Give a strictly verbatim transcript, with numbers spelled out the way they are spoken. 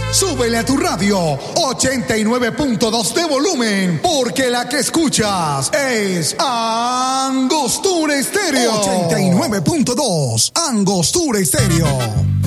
Súbele a tu radio ochenta y nueve punto dos de volumen, porque la que escuchas es Angostura Estéreo. ochenta y nueve punto dos, Angostura Estéreo.